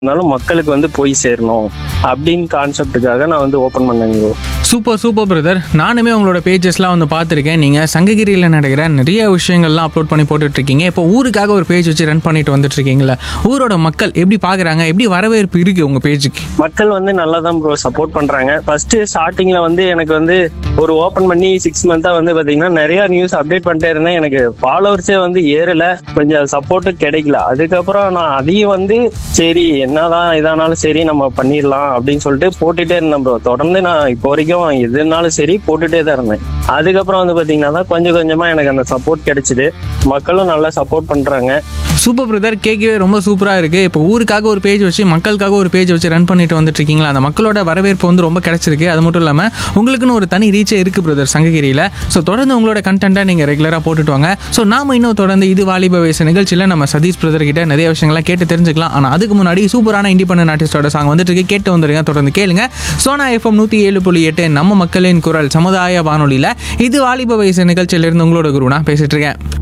இருந்தாலும் மக்களுக்கு வந்து போய் சேரணும் அப்படின்னு கான்செப்டுக்காக நான் வந்து ஓப்பன் பண்ணேங்க. Super super brother. நானுமே உங்களோட பேஜஸ்லாம் வந்து பார்த்துருக்கேன். நீங்கள் சங்ககிரியில் நடக்கிற நிறைய விஷயங்கள்லாம் அப்லோட் பண்ணி போட்டுட்ருக்கீங்க. இப்போ ஊருக்காக ஒரு பேஜ் வச்சு ரன் பண்ணிட்டு வந்துட்டுருக்கீங்களா? ஊரோட மக்கள் எப்படி பார்க்குறாங்க, எப்படி வரவேற்பு இருக்குது உங்கள் பேஜுக்கு? மக்கள் வந்து நல்லா தான் ப்ரோ சப்போர்ட் பண்றாங்க. ஃபர்ஸ்ட் ஸ்டார்டிங்ல வந்து எனக்கு வந்து ஒரு ஓப்பன் பண்ணி 6 மந்த்தா வந்து பாத்தீங்கன்னா நிறைய நியூஸ் அப்டேட் பண்ணிட்டே இருந்தேன். எனக்கு ஃபாலோவர்ஸே வந்து ஏறல, கொஞ்சம் சப்போர்ட்டு கிடைக்கல. அதுக்கப்புறம் நான் அதையும் வந்து சரி என்னதான் இதானாலும் சரி நம்ம பண்ணிடலாம் அப்படின்னு சொல்லிட்டு போட்டுட்டே இருந்தேன் ப்ரோ. தொடர்ந்து நான் இப்போ வரைக்கும் எதுனாலும் சரி போட்டுட்டே தான் இருந்தேன். அதுக்கப்புறம் வந்து பாத்தீங்கன்னா தான் கொஞ்சம் கொஞ்சமா எனக்கு அந்த சப்போர்ட் கிடைச்சிது. மக்களும் நல்லா சப்போர்ட் பண்றாங்க. சூப்பர் பிரதர், கேட்கவே ரொம்ப சூப்பராக இருக்குது. இப்போ ஊருக்காக ஒரு பேஜ் வச்சு மக்களுக்காக ஒரு பேஜ் வச்சு ரன் பண்ணிட்டு வந்துட்டுருக்கீங்களா? அந்த மக்களோட வரவேற்பு வந்து ரொம்ப கிடைச்சிருக்கு. அது மட்டும் இல்லாமல் உங்களுக்குன்னு ஒரு தனி ரீச்சே இருக்குது பிரதர் சங்ககிரியில். ஸோ தொடர்ந்து உங்களோட கண்டென்ட்டை நீங்கள் ரெகுலராக போட்டுட்டு வாங்க. ஸோ நாம இன்னும் தொடர்ந்து இது வாலிப வயசு நிகழ்ச்சியில் நம்ம சதீஷ் பிரதர் கிட்ட நிறைய விஷயங்கள்லாம் கேட்டு தெரிஞ்சுக்கலாம். ஆனால் அதுக்கு முன்னாடி சூப்பரான இண்டிபெண்டன்ட் ஆர்டிஸ்டோட சாங் வந்துட்டு இருக்கு, கேட்டு வந்துருங்க. தொடர்ந்து கேளுங்க. சோனா FM 107.8 நம்ம மக்களின் குரல் சமுதாய வானொலியில் இது வாலிப வயசு நிகழ்ச்சியிலிருந்து உங்களோட குருனா பேசிட்டு இருக்கேன்.